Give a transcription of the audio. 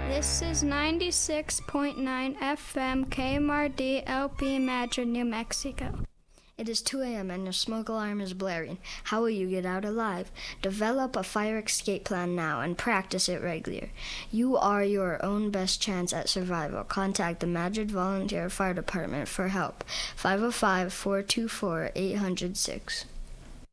This is 96.9 FM KMRD LP Madrid, New Mexico. It is 2 a.m. and your smoke alarm is blaring. How will you get out alive? Develop a fire escape plan now and practice it regularly. You are your own best chance at survival. Contact the Madrid Volunteer Fire Department for help. 505-424-806.